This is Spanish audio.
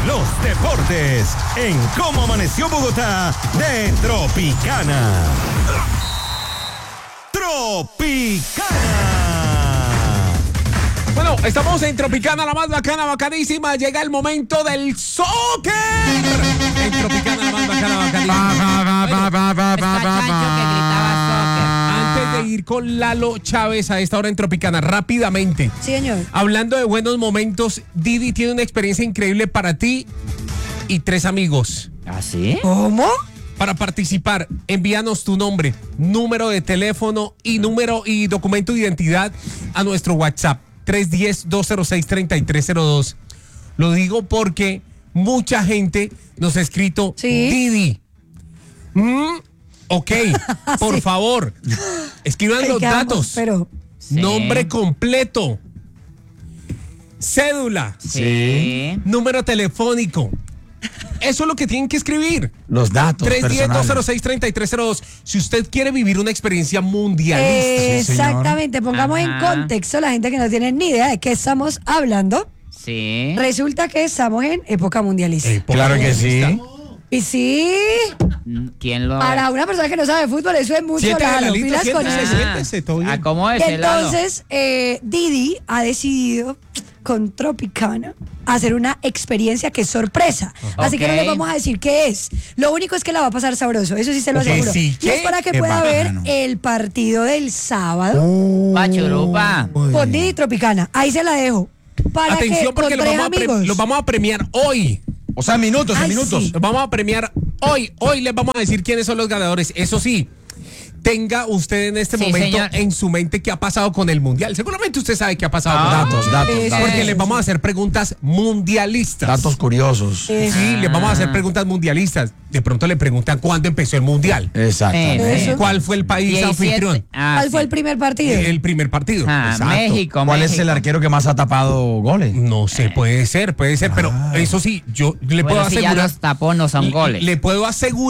los deportes en Cómo Amaneció Bogotá de Tropicana. Tropicana. Bueno, estamos en Tropicana, la más bacana, bacanísima. Llega el momento del soccer. En Tropicana, la más bacana, bacanísima. Antes de ir con Lalo Chávez a esta hora en Tropicana, rápidamente. Sí, señor. Hablando de buenos momentos, Didi tiene una experiencia increíble para ti y 3 amigos. ¿Ah, sí? ¿Cómo? Para participar, envíanos tu nombre, número de teléfono y número y documento de identidad a nuestro WhatsApp 310-206-3302. Lo digo porque mucha gente nos ha escrito, ¿Sí? Didi. Ok, por favor, escriban los datos. Pero Sí. Nombre completo, cédula, Sí. número telefónico. Eso es lo que tienen que escribir. Los datos personales. 310-206-3302. Si usted quiere vivir una experiencia mundialista. exactamente, pongamos en Ajá. contexto a la gente que no tiene ni idea de qué estamos hablando. Sí. Resulta que estamos en época mundialista. Claro que sí. Y sí, ¿Quién lo para una persona que no sabe de fútbol, eso es mucho. Siéntese, Lalo, Lalito, pilas con siéntese, eso. siéntese, todo bien. ¿Cómo es Y el lado? entonces, Didi ha decidido con Tropicana hacer una experiencia que es sorpresa. Así que no Ok. les vamos a decir qué es. Lo único es que la va a pasar sabroso, eso sí se lo Ok, aseguro. sí, Y es ¿qué? para que Qué pueda ver bacano. el partido del sábado Pachurupa. con Didi Tropicana. Ahí se la dejo. Para Atención que porque con tres amigos. los vamos a premiar hoy. O sea, minutos, Ay, minutos. sí. Los vamos a premiar hoy. Hoy les vamos a decir quiénes son los ganadores. Eso sí, tenga usted en este Sí, momento señor. en su mente qué ha pasado con el Mundial. Seguramente usted sabe qué ha pasado con el Datos, Mundial. datos, Eso. datos. Porque les vamos a hacer preguntas mundialistas. Datos curiosos. Sí, les vamos a hacer preguntas mundialistas. De pronto le preguntan cuándo empezó el Mundial. Exacto. Eso. ¿Cuál fue el país 17. anfitrión? ¿Cuál fue el primer partido? El primer partido. Exacto. México. ¿Cuál es México. el arquero que más ha tapado goles? No sé, puede ser, pero eso sí, yo le puedo Bueno, si ya asegurar. los tapó, no son goles. Le puedo asegurar